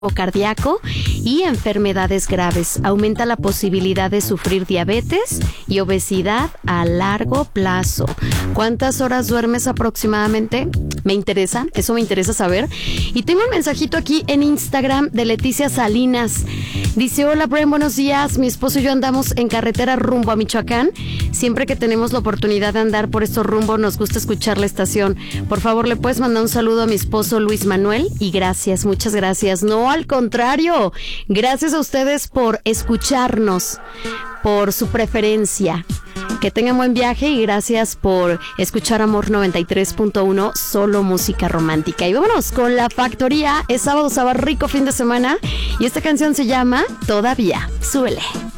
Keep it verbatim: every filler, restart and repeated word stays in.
cardíaco y enfermedades graves. Aumenta la posibilidad de sufrir diabetes y obesidad a largo plazo. ¿Cuántas horas duermes aproximadamente? Me interesa, eso me interesa saber. Y tengo un mensajito aquí en Instagram de Leticia Salinas. Dice: hola Bren, buenos días. Mi esposo y yo andamos en carretera rumbo a Michoacán. Siempre que tenemos la oportunidad de andar por estos rumbos nos gusta escuchar la estación. Por favor, ¿le puedes mandar un saludo a mi esposo Luis Manuel? Y gracias, muchas gracias. No, al contrario, gracias a ustedes por escucharnos, por su preferencia. Que tengan buen viaje y gracias por escuchar Amor noventa y tres punto uno, solo música romántica. Y vámonos con La Factoría. Es sábado, sábado rico fin de semana y esta canción se llama Todavía. Súbele.